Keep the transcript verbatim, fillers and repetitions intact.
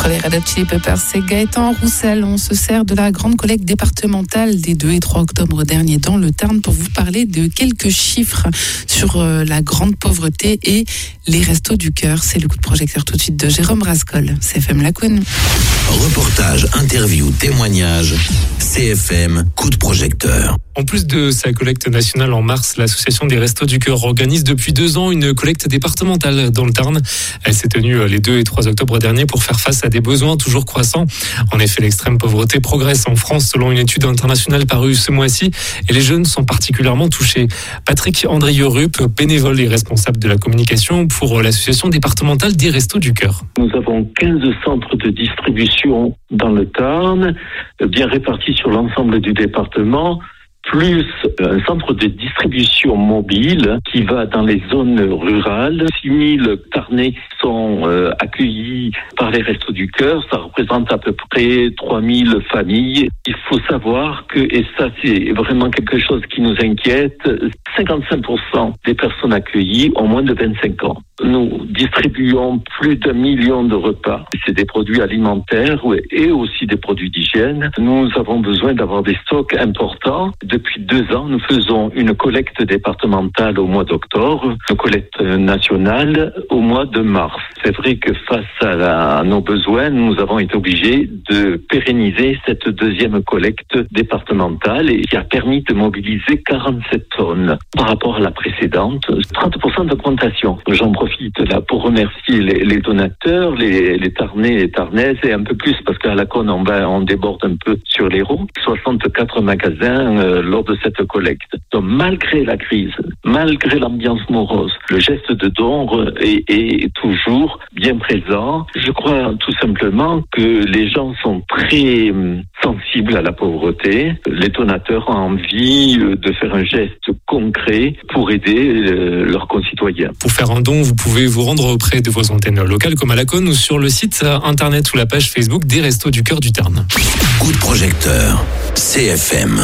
Entre les Red Hot Chili Peppers, c'est Gaëtan Roussel. On se sert de la grande collecte départementale des deux et trois octobre dernier dans le Tarn pour vous parler de quelques chiffres sur la grande pauvreté et les restos du cœur. C'est le coup de projecteur tout de suite de Jérôme Rascol, C F M Lacoune. Reportage, interview, témoignage, C F M, coup de projecteur. En plus de sa collecte nationale en mars, l'association des Restos du Cœur organise depuis deux ans une collecte départementale dans le Tarn. Elle s'est tenue les deux et trois octobre dernier pour faire face à des besoins toujours croissants. En effet, l'extrême pauvreté progresse en France selon une étude internationale parue ce mois-ci et les jeunes sont particulièrement touchés. Patrick Andrieux-Rupp, bénévole et responsable de la communication pour l'association départementale des Restos du Cœur. Nous avons quinze centres de distribution dans le Tarn, bien répartis sur l'ensemble du département, plus un centre de distribution mobile qui va dans les zones rurales. six mille Tarnais sont euh, accueillis par les Restos du Cœur. Ça représente à peu près trois mille familles. Il faut savoir que, et ça c'est vraiment quelque chose qui nous inquiète, cinquante-cinq pour cent des personnes accueillies ont moins de vingt-cinq ans. Nous distribuons plus d'un million de repas. C'est des produits alimentaires et aussi des produits d'hygiène. Nous avons besoin d'avoir des stocks importants. Depuis deux ans, nous faisons une collecte départementale au mois d'octobre, une collecte nationale au mois de mars. C'est vrai que face à, la, à nos besoins, nous avons été obligés de pérenniser cette deuxième collecte départementale et qui a permis de mobiliser quarante-sept tonnes par rapport à la précédente, trente pour cent d'augmentation. J'en profite là pour remercier les, les donateurs, les, les Tarnais et Tarnaises et un peu plus parce qu'à la Cône on, va, on déborde un peu sur les roues. soixante-quatre magasins euh, lors de cette collecte. Donc malgré la crise, malgré l'ambiance morose, le geste de don est, est toujours bien présent. Je crois tout simplement que les gens sont très sensibles à la pauvreté. Les donateurs ont envie de faire un geste concret pour aider leurs concitoyens. Pour faire un don, vous pouvez vous rendre auprès de vos antennes locales comme à la Cône ou sur le site internet ou la page Facebook des Restos du Cœur du Tarn. Coup de projecteur, C F M.